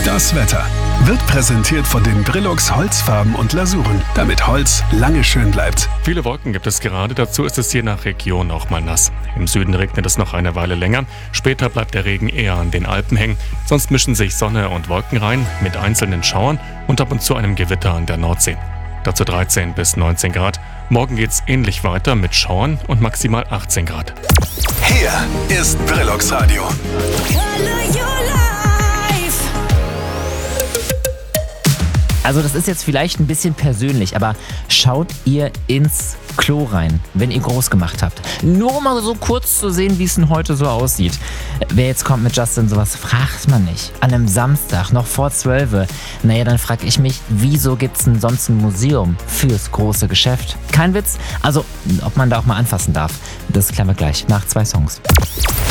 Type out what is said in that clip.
Das Wetter wird präsentiert von den Brillux Holzfarben und Lasuren, damit Holz lange schön bleibt. Viele Wolken gibt es gerade, dazu ist es je nach Region auch mal nass. Im Süden regnet es noch eine Weile länger, später bleibt der Regen eher an den Alpen hängen, sonst mischen sich Sonne und Wolken rein mit einzelnen Schauern und ab und zu einem Gewitter an der Nordsee. Dazu 13 bis 19 Grad. Morgen geht's ähnlich weiter mit Schauern und maximal 18 Grad. Hier ist Brillux Radio. Also das ist jetzt vielleicht ein bisschen persönlich, aber schaut ihr ins Klo rein, wenn ihr groß gemacht habt? Nur um mal so kurz zu sehen, wie es denn heute so aussieht. Wer jetzt kommt mit Justin, sowas fragt man nicht. An einem Samstag, noch vor 12. Naja, dann frage ich mich, wieso gibt's denn sonst ein Museum fürs große Geschäft? Kein Witz, also ob man da auch mal anfassen darf, das klären wir gleich nach 2 Songs.